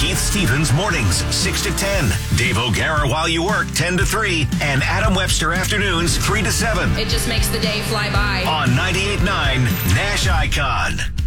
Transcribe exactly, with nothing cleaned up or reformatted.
Keith Stevens mornings, six to ten. Dave O'Gara while you work, ten to three. And Adam Webster afternoons, three to seven. It just makes the day fly by. On ninety-eight point nine Nash Icon.